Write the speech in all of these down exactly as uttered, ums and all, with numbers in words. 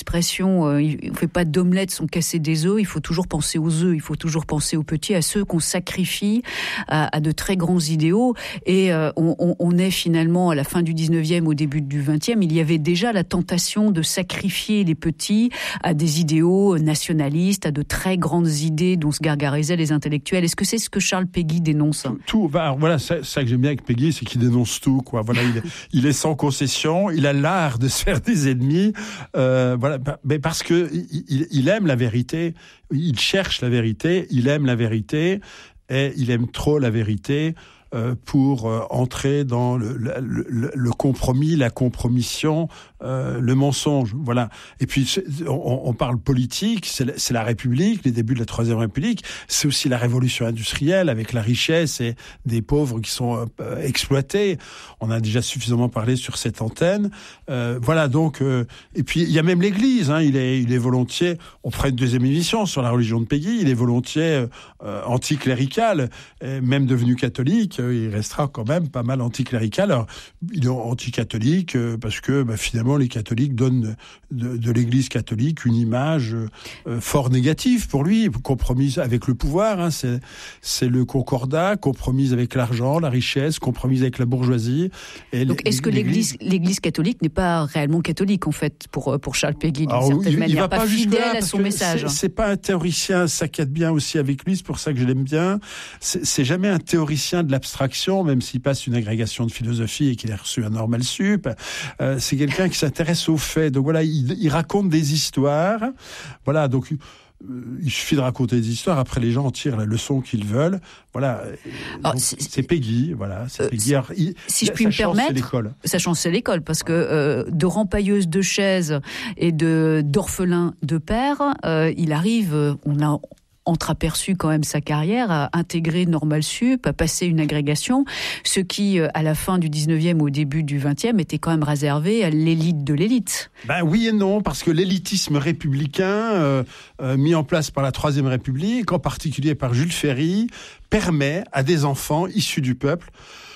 l'expression euh, « on ne fait pas d'omelette sans casser des œufs », il faut toujours penser aux œufs, il faut toujours penser aux petits, à ceux qu'on sacrifie à, à de très grands idéaux. Et euh, on, on, on est finalement à la fin du dix-neuvième, au début du vingtième, il y avait déjà la tentation de sacrifier les petits à des idéaux nationalistes, à de très grandes idées dont se gargarisaient les intellectuels. Est-ce que c'est ce que Charles Péguy dénonce ? Tout, tout bah, voilà, c'est ça que j'aime bien avec Péguy, c'est qu'il dénonce tout, quoi. Voilà, il, il est sans concession, il a l'art de se faire des ennemis, euh, voilà, mais parce que il, il aime la vérité, il cherche la vérité, il aime la vérité, et il aime trop la vérité. Euh, pour euh, entrer dans le, le, le, le compromis, la compromission, euh, le mensonge, voilà. Et puis on, on parle politique, c'est la, c'est la République, les débuts de la Troisième République, c'est aussi la révolution industrielle avec la richesse et des pauvres qui sont euh, exploités. On a déjà suffisamment parlé sur cette antenne, euh, voilà. Donc euh, et puis il y a même l'Église, hein, il est il est volontiers. On fera une deuxième émission sur la religion de Péguy. Il est volontiers euh, anticlérical, et même devenu catholique. Il restera quand même pas mal anticlérical. Alors, il est anticatholique euh, parce que bah, finalement les catholiques donnent de, de, de l'Église catholique une image euh, fort négative pour lui, compromise avec le pouvoir. Hein, c'est, c'est le concordat, compromise avec l'argent, la richesse, compromise avec la bourgeoisie. Et Donc, est-ce que l'Église, l'Église catholique n'est pas réellement catholique en fait pour pour Charles Péguy d'une Alors, certaine il, manière, il va pas, pas fidèle à son message. C'est, c'est pas un théoricien, ça cadre bien aussi avec lui. C'est pour ça que je l'aime bien. C'est, c'est jamais un théoricien de l'abstraction. Même s'il passe une agrégation de philosophie et qu'il a reçu un normal sup, euh, c'est quelqu'un qui s'intéresse aux faits. Donc voilà, il, il raconte des histoires. Voilà, donc euh, il suffit de raconter des histoires. Après, les gens en tirent la leçon qu'ils veulent. Voilà, Alors, donc, c'est, c'est Péguy. Voilà, c'est euh, Péguy. Alors, il, si je puis me permettre, c'est l'école. Sachant que c'est l'école, parce que euh, de rempailleuse de chaises et de d'orphelin de père, euh, il arrive. Euh, on a entreaperçu quand même sa carrière, à intégrer Normal Sup, à passer une agrégation, ce qui, à la fin du dix-neuvième, au début du vingtième, était quand même réservé à l'élite de l'élite. Ben oui et non, parce que l'élitisme républicain, euh, euh, mis en place par la Troisième République, en particulier par Jules Ferry, permet à des enfants issus du peuple,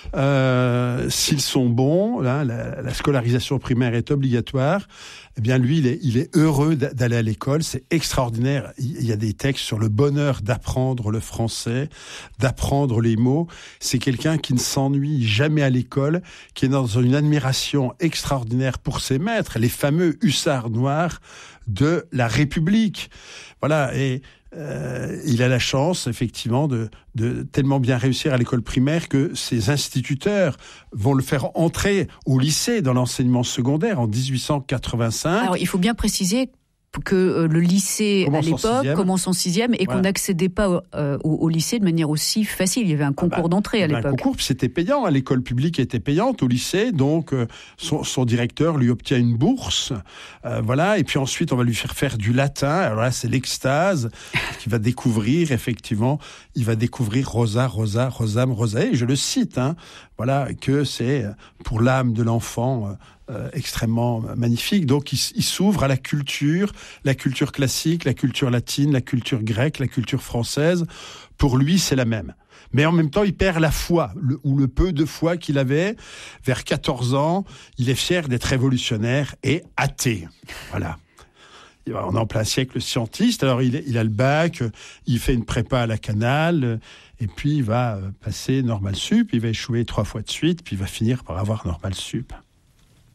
euh, s'ils sont bons, là, la, la scolarisation primaire est obligatoire, eh bien lui, il est, il est heureux d'aller à l'école, c'est extraordinaire. Il y a des textes sur le bonheur d'apprendre le français, d'apprendre les mots. C'est quelqu'un qui ne s'ennuie jamais à l'école, qui est dans une admiration extraordinaire pour ses maîtres, les fameux hussards noirs de la République. Voilà, et Euh, il a la chance, effectivement, de, de tellement bien réussir à l'école primaire que ses instituteurs vont le faire entrer au lycée dans l'enseignement secondaire en dix-huit cent quatre-vingt-cinq. Alors, il faut bien préciser que euh, le lycée, commence à l'époque, en commence en sixième et voilà. Qu'on n'accédait pas euh, au, au lycée de manière aussi facile. Il y avait un concours ah bah, d'entrée à l'époque. Un concours, c'était payant. L'école publique était payante au lycée, donc euh, son, son directeur lui obtient une bourse. Euh, voilà, et puis ensuite, on va lui faire faire du latin. Alors là, c'est l'extase qu'il va découvrir, effectivement. Il va découvrir Rosa, Rosa, Rosam, Rosae. Et je le cite, hein, voilà, que c'est pour l'âme de l'enfant... Euh, Euh, extrêmement magnifique. Donc, il, il s'ouvre à la culture, la culture classique, la culture latine, la culture grecque, la culture française. Pour lui, c'est la même. Mais en même temps, il perd la foi, le, ou le peu de foi qu'il avait. Vers quatorze ans, il est fier d'être révolutionnaire et athée. Voilà. On est en plein siècle scientiste. Alors, il, est, il a le bac, il fait une prépa à la Canale, et puis il va passer Normal Sup, il va échouer trois fois de suite, puis il va finir par avoir Normal Sup.